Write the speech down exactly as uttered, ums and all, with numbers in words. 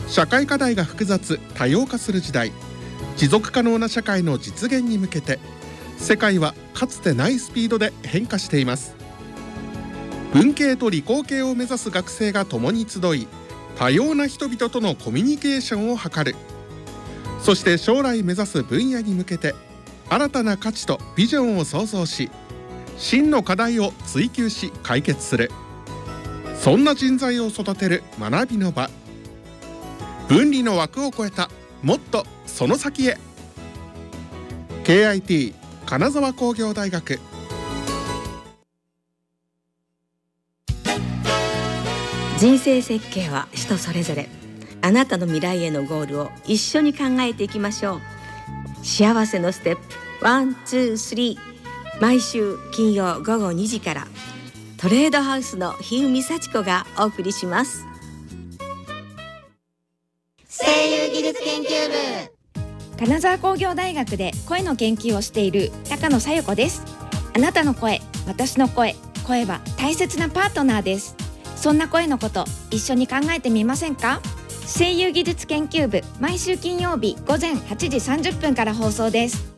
社会課題が複雑多様化する時代、持続可能な社会の実現に向けて世界はかつてないスピードで変化しています。文系と理工系を目指す学生が共に集い、多様な人々とのコミュニケーションを図る。そして将来目指す分野に向けて新たな価値とビジョンを創造し、真の課題を追求し解決する。そんな人材を育てる学びの場。分離の枠を超えたもっとその先へ。 ケーアイティー 金沢工業大学。 人生設計は人それぞれ。あなたの未来へのゴールを一緒に考えていきましょう。幸せのステップワン、ツー、スリー、毎週金曜午後にじからトレードハウスの日海幸子がお送りします。 声優技術研究部金沢工業大学で声の研究をしている高野小夜子です。あなたの声、私の声、声は大切なパートナーです。そんな声のこと一緒に考えてみませんか？声優技術研究部、毎週金曜日午前はちじさんじゅっぷんから放送です。